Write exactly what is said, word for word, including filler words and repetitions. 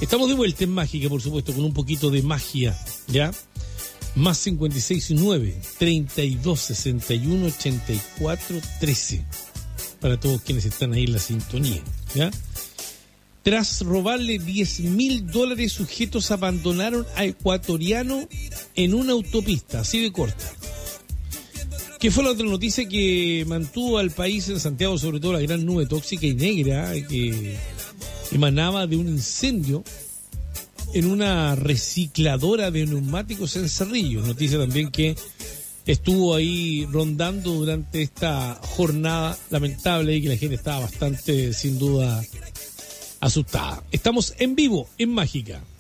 Estamos de vuelta en Mágica, por supuesto, con un poquito de magia, ¿ya? Más cincuenta y seis nueve, treinta y dos sesenta y uno, ochenta y cuatro trece. Para todos quienes están ahí en la sintonía, ¿ya? Tras robarle diez mil dólares, sujetos abandonaron a ecuatoriano en una autopista, así de corta. ¿Qué fue la otra noticia que mantuvo al país en Santiago, sobre todo la gran nube tóxica y negra que emanaba de un incendio en una recicladora de neumáticos en Cerrillo? Noticia también que estuvo ahí rondando durante esta jornada lamentable y que la gente estaba bastante, sin duda, asustada. Estamos en vivo en Mágica.